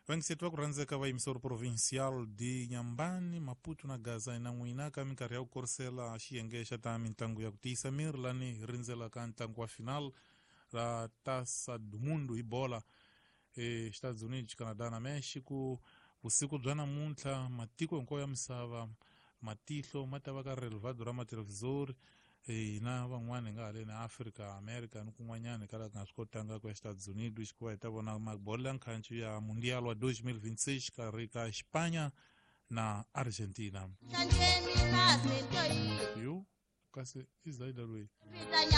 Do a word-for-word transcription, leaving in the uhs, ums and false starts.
Vangisetwa kuranzeka va emisor provincial de Nyambani, Maputo na Gaza ina muinaka minkari ya ukorsela xiengesha ta mintangu ya kutisa mirlani rinzela ka ntangu wa final la Taça do Mundo ibola e Estados Unidos, Canadá na México. Usiku bzana muntla matiko nko ya misava matihlo matava ka relevado ra matelevisor e na van'wana nga hale na Africa, America ni kun'wanyana kala nga swikotanga kwa Estados Unidos ku ta vona mabola nkhancho ya Mundial wa dois mil e vinte e seis kari ka Espanha na Argentina. Yo kasi izaida lwe